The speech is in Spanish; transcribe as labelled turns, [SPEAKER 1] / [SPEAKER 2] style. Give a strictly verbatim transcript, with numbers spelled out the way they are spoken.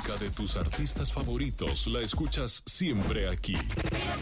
[SPEAKER 1] música de tus artistas favoritos la escuchas siempre aquí.